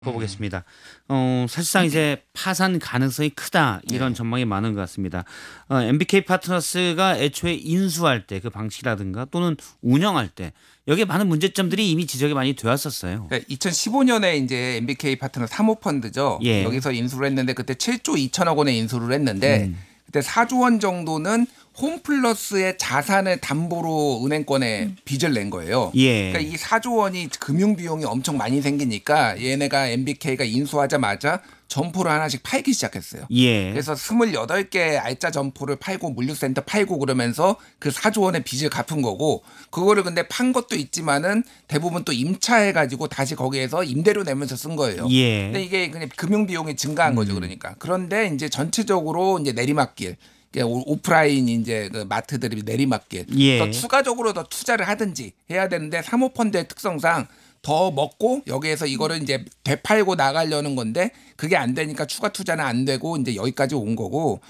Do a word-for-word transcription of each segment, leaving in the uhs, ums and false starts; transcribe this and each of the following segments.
보겠습니다. 어, 사실상 이제 파산 가능성이 크다 이런 전망이 많은 것 같습니다. 어, 엠비케이 파트너스가 애초에 인수할 때 그 방식이라든가 또는 운영할 때 여기에 많은 문제점들이 이미 지적이 많이 되었었어요. 그러니까 이천십오 년에 이제 엠비케이 파트너 사모펀드죠. 예. 여기서 인수를 했는데 그때 칠조 이천억 원에 인수를 했는데 음. 그때 사조 원 정도는 홈플러스의 자산을 담보로 은행권에 음. 빚을 낸 거예요. 예. 그러니까 이 사조 원이 금융 비용이 엄청 많이 생기니까 얘네가 엠비케이가 인수하자마자 점포를 하나씩 팔기 시작했어요. 예. 그래서 스물여덟 개 알짜 점포를 팔고 물류센터 팔고 그러면서 그 사조 원의 빚을 갚은 거고, 그거를 근데 판 것도 있지만은 대부분 또 임차해가지고 다시 거기에서 임대료 내면서 쓴 거예요. 예. 근데 이게 그냥 금융 비용이 증가한 거죠. 그러니까. 그런데 이제 전체적으로 이제 내리막길, 오프라인 이제 그 마트들이 내리막길, 예. 더 추가적으로 더 투자를 하든지 해야 되는데 사모펀드의 특성상 더 먹고 여기에서 이거를 이제 되팔고 나가려는 건데 그게 안 되니까 추가 투자는 안 되고 이제 여기까지 온 거고,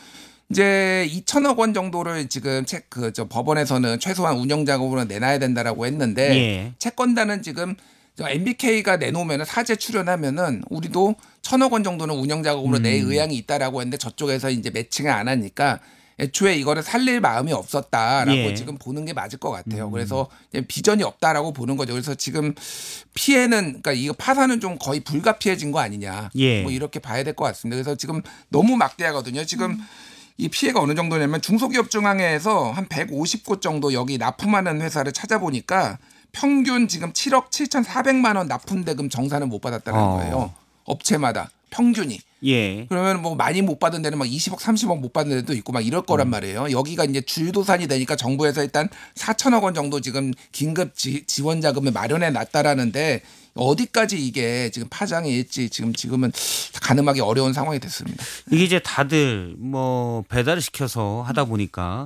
이제 이천억 원 정도를 지금 책 그 저 법원에서는 최소한 운영 자금으로 내놔야 된다라고 했는데 예. 채권단은 지금 저 엠비케이가 내놓으면 사재 출연하면은 우리도 천억 원 정도는 운영 자금으로 음. 낼 의향이 있다라고 했는데 저쪽에서 이제 매칭을 안 하니까 애초에 이거를 살릴 마음이 없었다라고 예. 지금 보는 게 맞을 것 같아요. 음. 그래서 비전이 없다라고 보는 거죠. 그래서 지금 피해는, 그러니까 이거 파산은 좀 거의 불가피해진 거 아니냐. 예. 뭐 이렇게 봐야 될 것 같습니다. 그래서 지금 너무 막대하거든요. 지금 음. 이 피해가 어느 정도냐면 중소기업중앙회에서 한 백오십 곳 정도 여기 납품하는 회사를 찾아보니까 평균 지금 칠억 칠천사백만 원 납품대금 정산을 못 받았다는 어. 거예요. 업체마다 평균이. 예. 그러면 뭐 많이 못 받은 데는 막 이십억, 삼십억 못 받는 데도 있고 막 이럴 거란 말이에요. 여기가 이제 줄도산이 되니까 정부에서 일단 사천억 원 정도 지금 긴급 지, 지원 자금을 마련해 놨다라는데 어디까지 이게 지금 파장일지 지금 지금은 가늠하기 어려운 상황이 됐습니다. 이게 이제 다들 뭐 배달을 시켜서 하다 보니까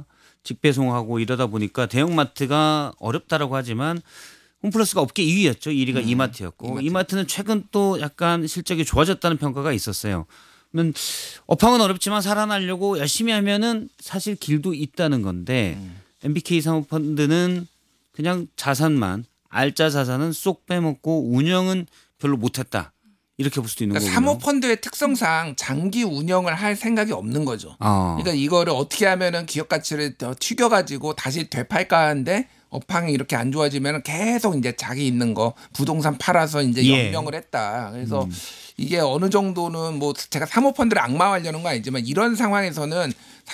직배송하고 이러다 보니까 대형마트가 어렵다라고 하지만 홈플러스가 업계 이 위였죠. 일 위가 음, 이마트였고 이마트. 이마트는 최근 또 약간 실적이 좋아졌다는 평가가 있었어요. 그러면 업황은 어렵지만 살아나려고 열심히 하면은 사실 길도 있다는 건데 음. 엠비케이 사모펀드는 그냥 자산만 알짜 자산은 쏙 빼먹고 운영은 별로 못했다. 이렇게 볼 수도 있는 그러니까 거군요. 사모펀드의 특성상 장기 운영을 할 생각이 없는 거죠. 어. 그러니까 이거를 어떻게 하면은 기업 가치를 더 튀겨가지고 다시 되팔까 하는데 업황이 이렇게 안 좋아지면 계속 이제 자기 있는 거 부동산 팔아서 이제 예. 연명을 했다. 그래서 음. 이게 어느 정도는 뭐 제가 사모펀드를 악마화하려는 건 아니지만 이런 상황에서는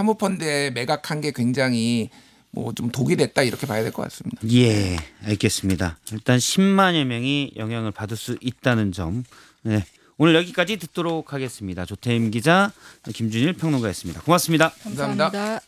사모펀드에 매각한 게 굉장히 뭐 좀 독이 됐다 이렇게 봐야 될 것 같습니다. 예, 알겠습니다. 일단 십만여 명이 영향을 받을 수 있다는 점. 네. 오늘 여기까지 듣도록 하겠습니다. 조태임 기자, 김준일 평론가였습니다. 고맙습니다. 감사합니다. 감사합니다.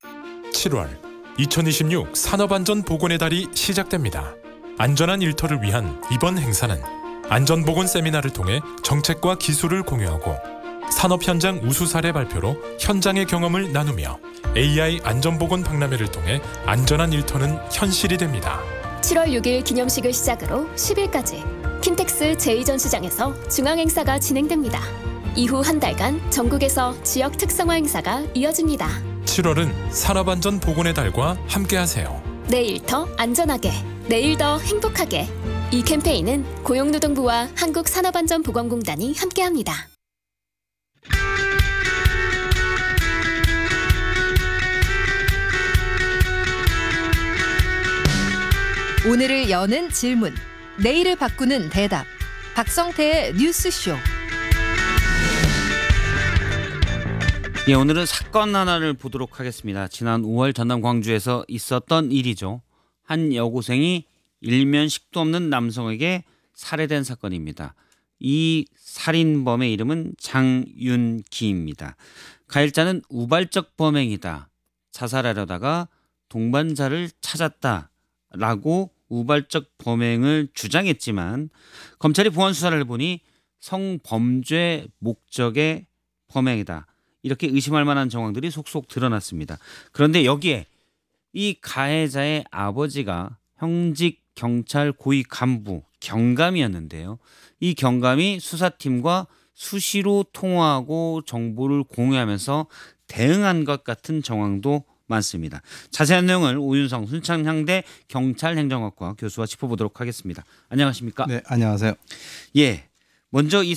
칠월 이천이십육 산업안전보건의 달이 시작됩니다. 안전한 일터를 위한 이번 행사는 안전보건 세미나를 통해 정책과 기술을 공유하고 산업 현장 우수 사례 발표로 현장의 경험을 나누며 에이아이 안전보건 박람회를 통해 안전한 일터는 현실이 됩니다. 칠월 육일 기념식을 시작으로 십일까지 킨텍스 제이 전시장에서 중앙행사가 진행됩니다. 이후 한 달간 전국에서 지역 특성화 행사가 이어집니다. 칠월은 산업안전보건의 달과 함께하세요. 내일 더 안전하게, 내일 더 행복하게. 이 캠페인은 고용노동부와 한국산업안전보건공단이 함께합니다. 오늘을 여는 질문, 내일을 바꾸는 대답. 박성태의 뉴스쇼. 예, 오늘은 사건 하나를 보도록 하겠습니다. 지난 오월 전남 광주에서 있었던 일이죠. 한 여고생이 일면 식도 없는 남성에게 살해된 사건입니다. 이 살인범의 이름은 장윤기입니다. 가해자는 우발적 범행이다. 자살하려다가 동반자를 찾았다라고 우발적 범행을 주장했지만 검찰이 보안 수사를 해보니 성범죄 목적의 범행이다. 이렇게 의심할 만한 정황들이 속속 드러났습니다. 그런데 여기에 이 가해자의 아버지가 형직 경찰 고위 간부 경감이었는데요. 이 경감이 수사팀과 수시로 통화하고 정보를 공유하면서 대응한 것 같은 정황도 많습니다. 자세한 내용을 오윤성 순창향대 경찰행정학과 교수와 짚어보도록 하겠습니다. 안녕하십니까? 네, 안녕하세요. 예, 먼저 이